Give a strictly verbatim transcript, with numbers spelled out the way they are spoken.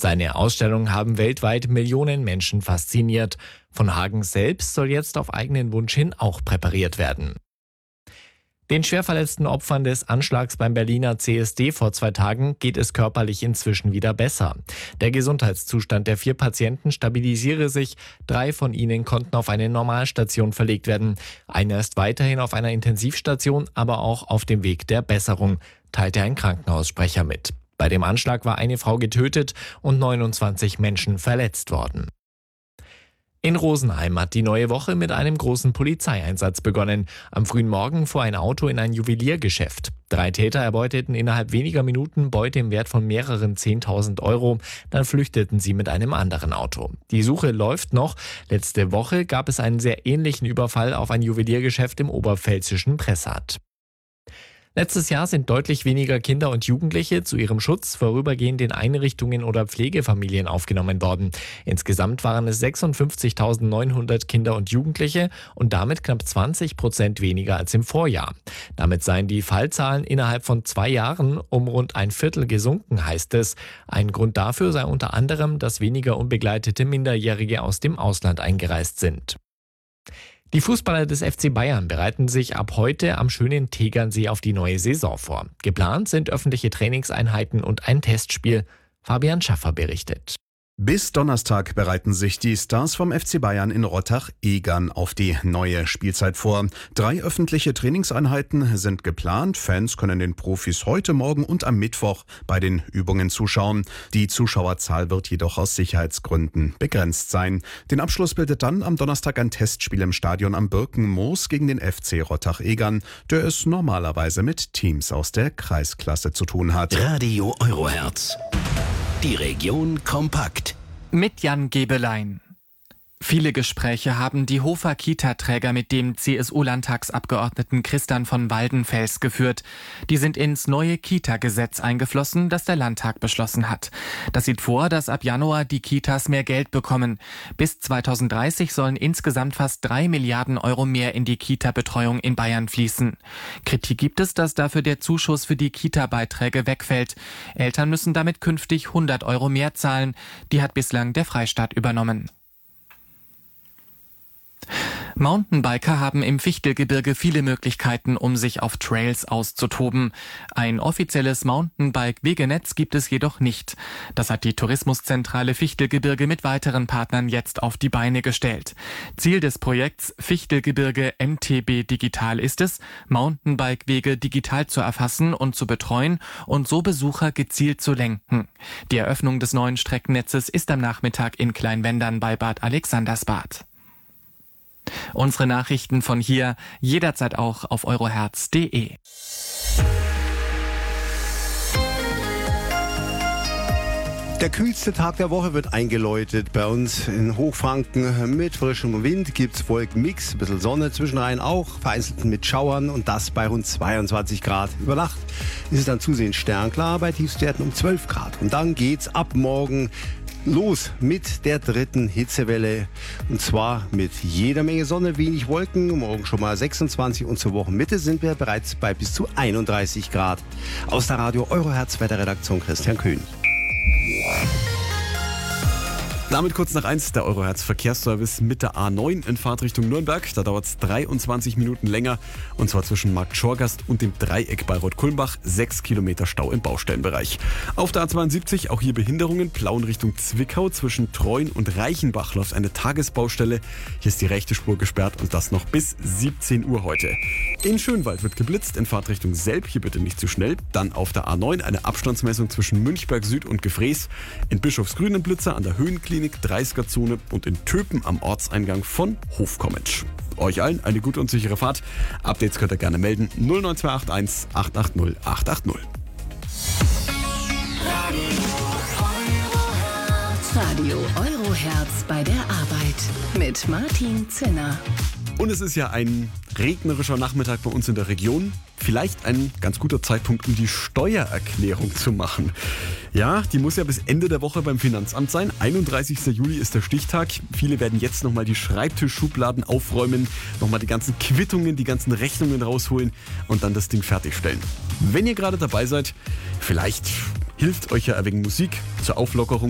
Seine Ausstellungen haben weltweit Millionen Menschen fasziniert. Von Hagen selbst soll jetzt auf eigenen Wunsch hin auch präpariert werden. Den schwer verletzten Opfern des Anschlags beim Berliner C S D vor zwei Tagen geht es körperlich inzwischen wieder besser. Der Gesundheitszustand der vier Patienten stabilisiere sich. Drei von ihnen konnten auf eine Normalstation verlegt werden. Einer ist weiterhin auf einer Intensivstation, aber auch auf dem Weg der Besserung, teilte ein Krankenhaussprecher mit. Bei dem Anschlag war eine Frau getötet und neunundzwanzig Menschen verletzt worden. In Rosenheim hat die neue Woche mit einem großen Polizeieinsatz begonnen. Am frühen Morgen fuhr ein Auto in ein Juweliergeschäft. Drei Täter erbeuteten innerhalb weniger Minuten Beute im Wert von mehreren zehntausend Euro. Dann flüchteten sie mit einem anderen Auto. Die Suche läuft noch. Letzte Woche gab es einen sehr ähnlichen Überfall auf ein Juweliergeschäft im oberpfälzischen Pressath. Letztes Jahr sind deutlich weniger Kinder und Jugendliche zu ihrem Schutz vorübergehend in Einrichtungen oder Pflegefamilien aufgenommen worden. Insgesamt waren es sechsundfünfzigtausendneunhundert Kinder und Jugendliche und damit knapp zwanzig Prozent weniger als im Vorjahr. Damit seien die Fallzahlen innerhalb von zwei Jahren um rund ein Viertel gesunken, heißt es. Ein Grund dafür sei unter anderem, dass weniger unbegleitete Minderjährige aus dem Ausland eingereist sind. Die Fußballer des F C Bayern bereiten sich ab heute am schönen Tegernsee auf die neue Saison vor. Geplant sind öffentliche Trainingseinheiten und ein Testspiel. Fabian Schaffer berichtet. Bis Donnerstag bereiten sich die Stars vom F C Bayern in Rottach-Egern auf die neue Spielzeit vor. Drei öffentliche Trainingseinheiten sind geplant. Fans können den Profis heute, morgen und am Mittwoch bei den Übungen zuschauen. Die Zuschauerzahl wird jedoch aus Sicherheitsgründen begrenzt sein. Den Abschluss bildet dann am Donnerstag ein Testspiel im Stadion am Birkenmoos gegen den F C Rottach-Egern, der es normalerweise mit Teams aus der Kreisklasse zu tun hat. Radio Eurohertz. Die Region kompakt. Mit Jan Gebelein. Viele Gespräche haben die Hofer Kita-Träger mit dem C S U-Landtagsabgeordneten Christian von Waldenfels geführt. Die sind ins neue Kita-Gesetz eingeflossen, das der Landtag beschlossen hat. Das sieht vor, dass ab Januar die Kitas mehr Geld bekommen. Bis zweitausenddreißig sollen insgesamt fast drei Milliarden Euro mehr in die Kita-Betreuung in Bayern fließen. Kritik gibt es, dass dafür der Zuschuss für die Kita-Beiträge wegfällt. Eltern müssen damit künftig hundert Euro mehr zahlen. Die hat bislang der Freistaat übernommen. Mountainbiker haben im Fichtelgebirge viele Möglichkeiten, um sich auf Trails auszutoben. Ein offizielles Mountainbike-Wegenetz gibt es jedoch nicht. Das hat die Tourismuszentrale Fichtelgebirge mit weiteren Partnern jetzt auf die Beine gestellt. Ziel des Projekts Fichtelgebirge M T B Digital ist es, Mountainbike-Wege digital zu erfassen und zu betreuen und so Besucher gezielt zu lenken. Die Eröffnung des neuen Streckennetzes ist am Nachmittag in Kleinwendern bei Bad Alexandersbad. Unsere Nachrichten von hier jederzeit auch auf eurohertz punkt de. Der kühlste Tag der Woche wird eingeläutet. Bei uns in Hochfranken mit frischem Wind gibt es Wolkenmix, ein bisschen Sonne zwischenrein auch, vereinzelt mit Schauern und das bei rund zweiundzwanzig Grad. Über Nacht ist es dann zusehends sternklar bei Tiefstwerten um zwölf Grad. Und dann geht's ab morgen los mit der dritten Hitzewelle. Und zwar mit jeder Menge Sonne, wenig Wolken. Morgen schon mal sechsundzwanzig und zur Wochenmitte sind wir bereits bei bis zu einunddreißig Grad. Aus der Radio Eurohertz Wetterredaktion Christian Köhn. Damit kurz nach eins der Eurohertz Verkehrsservice mit der A neun in Fahrtrichtung Nürnberg. Da dauert es dreiundzwanzig Minuten länger und zwar zwischen Markt Schorgast und dem Dreieck bei Rot-Kulmbach. Sechs Kilometer Stau im Baustellenbereich. Auf der A zweiundsiebzig auch hier Behinderungen. Plauen Richtung Zwickau zwischen Treuen und Reichenbach läuft eine Tagesbaustelle. Hier ist die rechte Spur gesperrt und das noch bis siebzehn Uhr heute. In Schönwald wird geblitzt in Fahrtrichtung Selb. Hier bitte nicht zu schnell. Dann auf der A neun eine Abstandsmessung zwischen Münchberg Süd und Gefräß. In Bischofsgrün ein Blitzer an der Höhenklinik. dreißiger-Zone und in Töpen am Ortseingang von Hofkommensch. Euch allen eine gute und sichere Fahrt. Updates könnt ihr gerne melden. null neun zwei acht eins acht acht null acht acht null. Radio Eurohertz bei der Arbeit mit Martin Zinner. Und es ist ja ein regnerischer Nachmittag bei uns in der Region. Vielleicht ein ganz guter Zeitpunkt, um die Steuererklärung zu machen. Ja, die muss ja bis Ende der Woche beim Finanzamt sein. einunddreißigster Juli ist der Stichtag. Viele werden jetzt nochmal die Schreibtischschubladen aufräumen, nochmal die ganzen Quittungen, die ganzen Rechnungen rausholen und dann das Ding fertigstellen. Wenn ihr gerade dabei seid, vielleicht hilft euch ja ein wenig Musik zur Auflockerung.